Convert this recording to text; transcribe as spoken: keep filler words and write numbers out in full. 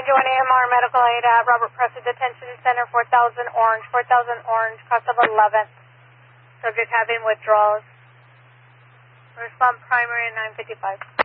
ninety-one A M R medical aid at Robert Preston Detention Center, four thousand Orange, four thousand Orange, cost of eleven. Subject having withdrawals. Respond primary nine fifty-five.